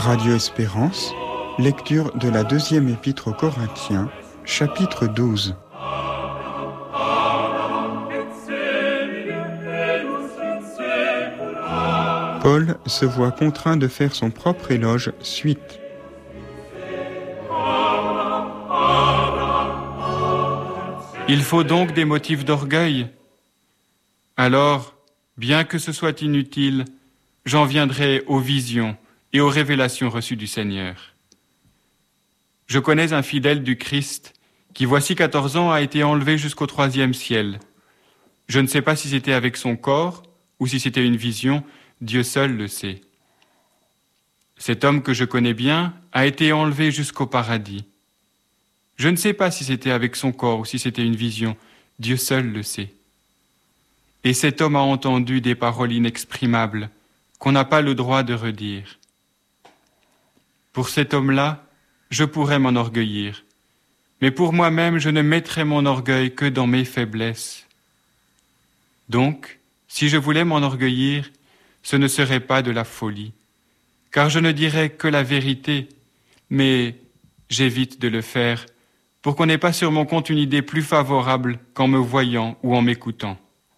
Radio Espérance, lecture de la deuxième épître aux Corinthiens, chapitre 12. Paul se voit contraint de faire son propre éloge suite. Il faut donc des motifs d'orgueil. Alors, bien que ce soit inutile, j'en viendrai aux visions et aux révélations reçues du Seigneur. Je connais un fidèle du Christ qui, voici 14 ans, a été enlevé jusqu'au 3e ciel. Je ne sais pas si c'était avec son corps ou si c'était une vision, Dieu seul le sait. Cet homme que je connais bien a été enlevé jusqu'au paradis. Je ne sais pas si c'était avec son corps ou si c'était une vision, Dieu seul le sait. Et cet homme a entendu des paroles inexprimables qu'on n'a pas le droit de redire. Pour cet homme-là, je pourrais m'enorgueillir, mais pour moi-même, je ne mettrais mon orgueil que dans mes faiblesses. Donc, si je voulais m'enorgueillir, ce ne serait pas de la folie, car je ne dirais que la vérité, mais j'évite de le faire pour qu'on n'ait pas sur mon compte une idée plus favorable qu'en me voyant ou en m'écoutant.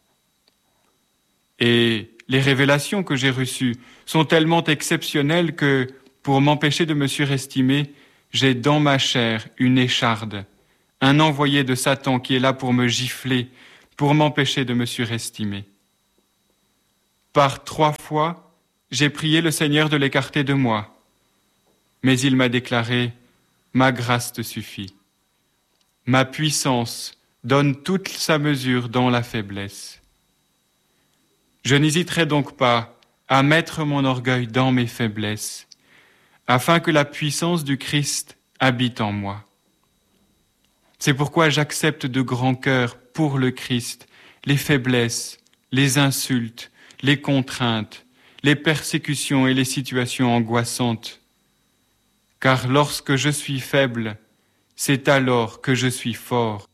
Et les révélations que j'ai reçues sont tellement exceptionnelles que, pour m'empêcher de me surestimer, j'ai dans ma chair une écharde, un envoyé de Satan qui est là pour me gifler, pour m'empêcher de me surestimer. Par 3 fois, j'ai prié le Seigneur de l'écarter de moi, mais il m'a déclaré « Ma grâce te suffit ». Ma puissance donne toute sa mesure dans la faiblesse. Je n'hésiterai donc pas à mettre mon orgueil dans mes faiblesses, afin que la puissance du Christ habite en moi. C'est pourquoi j'accepte de grand cœur pour le Christ les faiblesses, les insultes, les contraintes, les persécutions et les situations angoissantes. Car lorsque je suis faible, c'est alors que je suis fort.